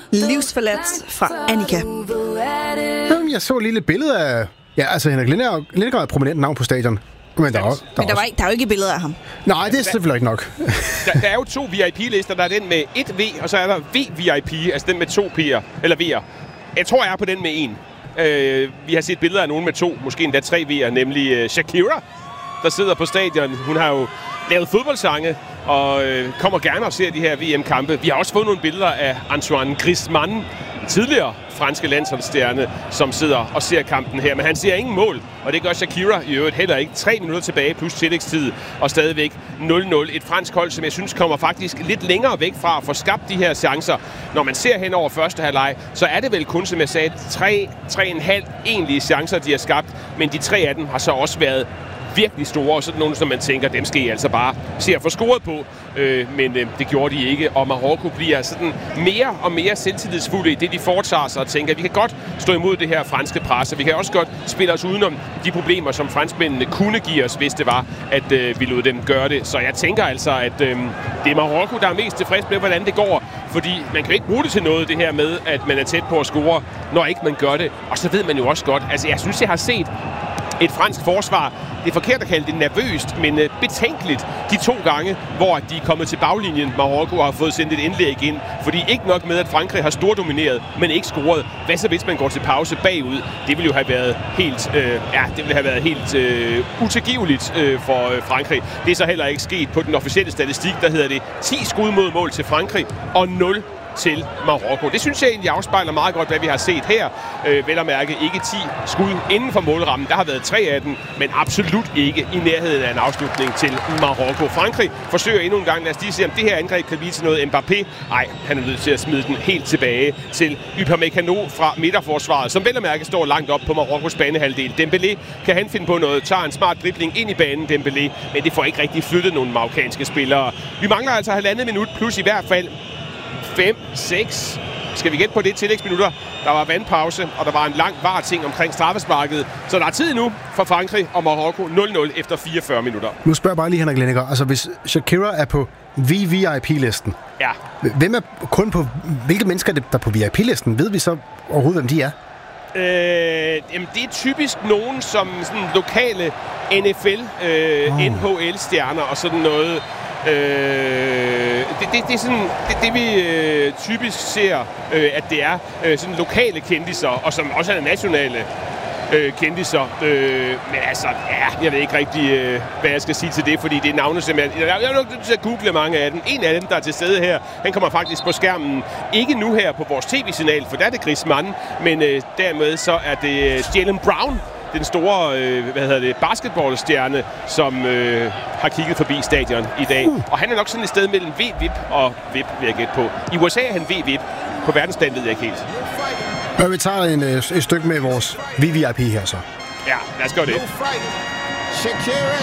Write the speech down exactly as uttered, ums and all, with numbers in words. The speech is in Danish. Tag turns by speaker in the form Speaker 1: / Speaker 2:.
Speaker 1: Livsforladt fra Annika.
Speaker 2: Jamen, jeg så et lille billede af... Ja, altså Henrik Lindegaard er et prominent navn på stadion. Men der, er, der,
Speaker 1: Men der,
Speaker 2: er
Speaker 1: var ikke, der er jo ikke billeder af ham.
Speaker 2: Nej, det er selvfølgelig ikke nok.
Speaker 3: der, der er jo to V I P-lister. Der er den med et V, og så er der V V I P, altså den med to P'er, eller V'er. Jeg tror, jeg er på den med en. Øh, vi har set billeder af nogen med to, måske endda tre V'er, nemlig uh, Shakira, der sidder på stadion. Hun har jo lavet fodboldsange, og øh, kommer gerne og ser de her V M-kampe. Vi har også fået nogle billeder af Antoine Griezmann, tidligere franske landsholdsstjerne, som sidder og ser kampen her. Men han ser ingen mål, og det gør Shakira i øvrigt heller ikke. Tre minutter tilbage plus tillægstid, og stadigvæk nul nul. Et fransk hold, som jeg synes kommer faktisk lidt længere væk fra at få skabt de her chancer. Når man ser hen over første halvleg, så er det vel kun, som jeg sagde, tre, tre og en halv egentlige chancer, de har skabt. Men de tre af dem har så også været virkelig store, og sådan nogle, som man tænker, dem skal I altså bare se at få scoret på. Øh, men øh, det gjorde de ikke, og Marokko bliver sådan mere og mere selvtillidsfulde i det, de foretager sig, og tænker, at vi kan godt stå imod det her franske pres, og vi kan også godt spille os udenom de problemer, som franskmændene kunne give os, hvis det var, at øh, vi lod dem gøre det. Så jeg tænker altså, at øh, det er Marokko, der er mest tilfreds med, hvordan det går, fordi man kan ikke bruge det til noget, det her med, at man er tæt på at score, når ikke man gør det. Og så ved man jo også godt, altså jeg synes, jeg har set et fransk forsvar, det er forkert at kalde det nervøst, men øh, betænkeligt de to gange, hvor de er kommet til baglinjen. Marokko har fået sendt et indlæg ind, fordi ikke nok med, at Frankrig har stordomineret, men ikke scoret. Hvad så hvis man går til pause bagud? Det ville jo have været helt, øh, ja, det ville have været helt øh, utilgiveligt øh, for øh, Frankrig. Det er så heller ikke sket på den officielle statistik, der hedder det ti skud mod mål til Frankrig og nul til Marokko. Det synes jeg egentlig afspejler meget godt, hvad vi har set her. Øh, vel at mærke ikke ti skud inden for målrammen. Der har været tre af dem, men absolut ikke i nærheden af en afslutning til Marokko. Frankrig forsøger endnu en gang. Lad os lige se, om det her angreb kan blive til noget. Mbappé, nej, han er nødt til at smide den helt tilbage til Upamecano fra midterforsvaret, som vel at mærke står langt op på Marokkos banehalvdel. Dembélé, kan han finde på noget? Tager en smart dribling ind i banen, Dembélé, men det får ikke rigtig flyttet nogle marokkanske spillere. Vi mangler altså halvandet minut, plus i hvert fald fem, seks. Skal vi gætte på det tillægsminutter? Der var vandpause, og der var en lang var-ting omkring straffesparket. Så der er tid nu for Frankrig og Marokko nul nul efter fireogfyrre minutter.
Speaker 2: Nu spørger jeg bare lige Henrik Lindegaard. Altså, hvis Shakira er på V V I P-listen,
Speaker 3: ja.
Speaker 2: Hvem er kun på... Hvilke mennesker er det, der er på V I P-listen? Ved vi så overhovedet, hvem de er?
Speaker 3: Øh, jamen, det er typisk nogen som sådan lokale N F L, øh, oh. N H L-stjerner og sådan noget. Øh, det, det, det er sådan det, det vi øh, typisk ser, øh, at det er øh, sådan lokale kendiser, og som også er nationale øh, kendiser. Øh, men altså, ja, jeg ved ikke rigtig, øh, hvad jeg skal sige til det, fordi det er navne, som jeg... Jeg er nok nødt til at google mange af dem. En af dem, der er til stede her, han kommer faktisk på skærmen. Ikke nu her på vores tv-signal, for der er det Griezmann, men øh, dermed så er det Jaylen Brown, den store øh, hvad hedder det, basketballstjerne, som øh, har kigget forbi stadion i dag. Uh. Og han er nok sådan et sted mellem V V I P og V I P, vil jeg gætte på. I U S A er han V V I P. På verdensplan ved jeg ikke helt.
Speaker 2: Og vi tager en, et stykke med vores V V I P her så.
Speaker 3: Ja, lad os gøre det.